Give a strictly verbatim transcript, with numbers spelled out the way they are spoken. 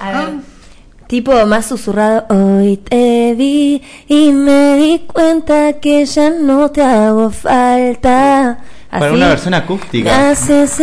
A ver. Ah. Tipo más susurrado. Hoy te vi y me di cuenta que ya no te hago falta. Así. Para una versión acústica. Me haces